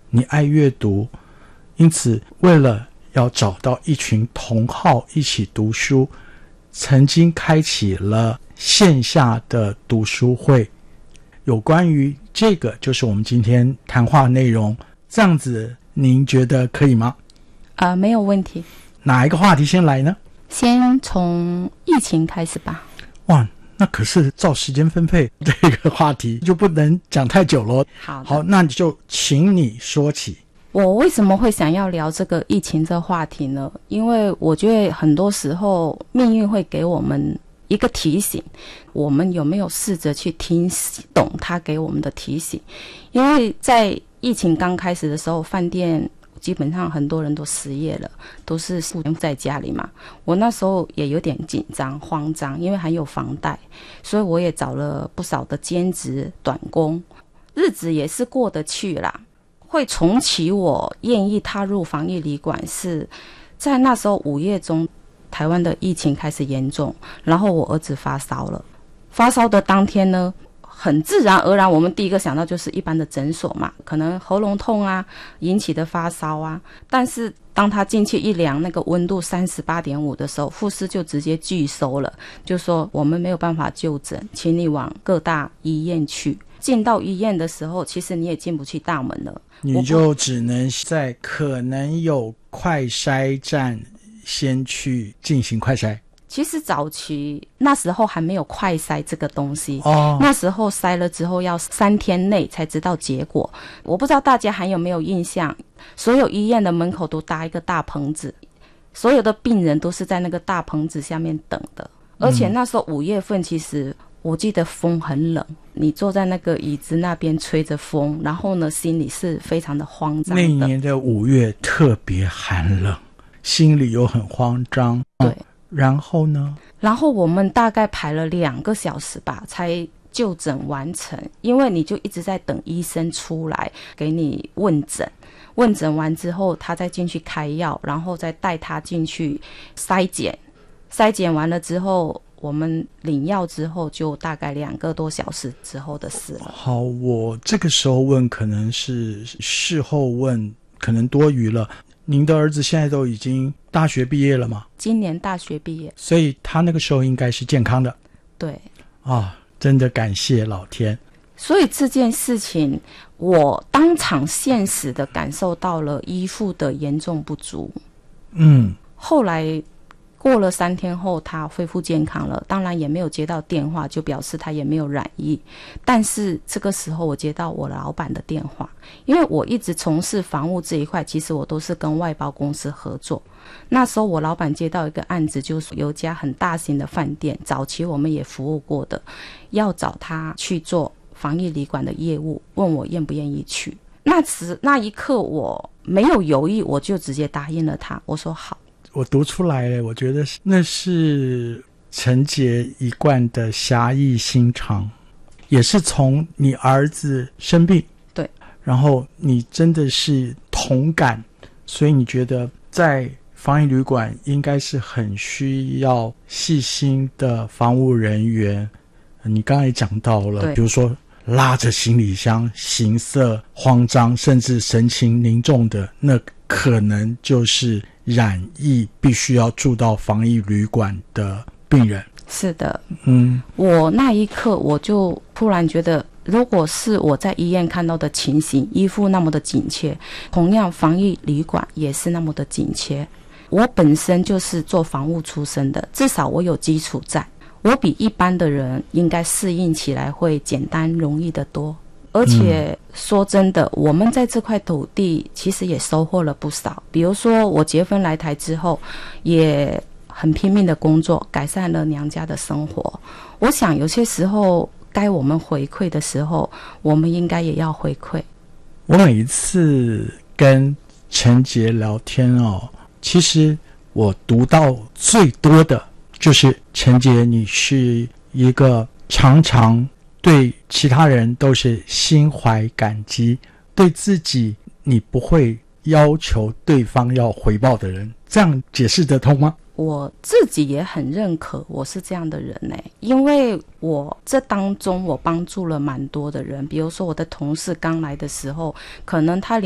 你爱阅读，因此为了要找到一群同好一起读书，曾经开启了线下的读书会。有关于这个就是我们今天谈话内容，这样子您觉得可以吗？ 没有问题。 哪一个话题先来呢？ 先从疫情开始吧。 哇，那可是照时间分配，这个话题就不能讲太久了。好，那你就请你说起。 我为什么会想要聊这个疫情这话题呢？因为我觉得很多时候命运会给我们一个提醒，我们有没有试着去听懂他给我们的提醒？因为在疫情刚开始的时候，饭店基本上很多人都失业了，都是在家里嘛。我那时候也有点紧张慌张，因为还有房贷，所以我也找了不少的兼职短工，日子也是过得去啦。会重启我愿意踏入防疫旅馆是在那时候5月中，台湾的疫情开始严重，然后我儿子发烧了。发烧的当天呢，很自然而然我们第一个想到就是一般的诊所嘛，可能喉咙痛啊引起的发烧啊。但是当他进去一量那个温度 38.5 的时候，护士就直接拒收了，就说我们没有办法就诊，请你往各大医院去。进到医院的时候，其实你也进不去大门了， 你就只能在可能有快筛站先去进行快筛。 其实早期那时候还没有快筛这个东西，那时候筛了之后要3天内才知道结果。我不知道大家还有没有印象，所有医院的门口都搭一个大棚子，所有的病人都是在那个大棚子下面等的。而且那时候5月份，其实我记得风很冷，你坐在那个椅子那边吹着风，然后呢心里是非常的慌张的。 那年的5月特别寒冷，心里又很慌张。 对， 然后呢？ 然后我们大概排了2个小时吧才就诊完成，因为你就一直在等医生出来给你问诊，问诊完之后他再进去开药，然后再带他进去筛检，筛检完了之后我们领药之后就大概2个多小时之后的事了。 好，我这个时候问可能是事后问，可能多余了。您的儿子现在都已经大学毕业了吗？ 今年大学毕业， 所以他那个时候应该是健康的。 对啊，真的感谢老天。 所以这件事情我当场现实的感受到了医护的严重不足。后来过了3天后他恢复健康了，当然也没有接到电话，就表示他也没有染疫。但是这个时候我接到我老板的电话，因为我一直从事房屋这一块，其实我都是跟外包公司合作。那时候我老板接到一个案子，就是有家很大型的饭店，早期我们也服务过的，要找他去做防疫旅馆的业务，问我愿不愿意去。那一刻我没有犹豫，我就直接答应了他，我说好。 我读出来了，我觉得那是陈杰一贯的侠义心肠，也是从你儿子生病， 对， 然后你真的是同感，所以你觉得在防疫旅馆应该是很需要细心的防务人员。你刚才也讲到了，比如说拉着行李箱行色慌张甚至神情凝重的，那可能就是染疫必须要住到防疫旅馆的病人。 是的，我那一刻我就突然觉得，如果是我在医院看到的情形，医护那么的紧缺，同样防疫旅馆也是那么的紧缺。我本身就是做房务出身的，至少我有基础在，我比一般的人应该适应起来会简单容易得多。而且说真的，我们在这块土地其实也收获了不少。比如说我结婚来台之后，也很拼命的工作，改善了娘家的生活。我想有些时候该我们回馈的时候，我们应该也要回馈。 我每一次跟陈杰聊天其实我读到最多的就是陈杰，你是一个常常对其他人都是心怀感激，对自己你不会要求对方要回报的人，这样解释得通吗？ 我自己也很认可我是这样的人因为我这当中我帮助了蛮多的人。比如说我的同事刚来的时候，可能他连